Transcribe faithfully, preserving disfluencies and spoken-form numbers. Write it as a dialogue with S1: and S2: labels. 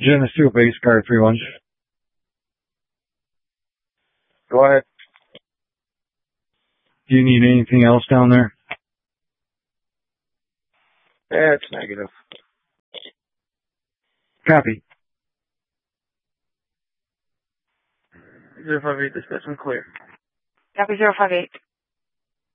S1: Geneseo base car three one.
S2: Go ahead.
S1: Do you need anything else down there?
S2: Yeah, it's negative.
S1: Copy.
S2: zero five eight, this person clear.
S3: Copy zero five eight.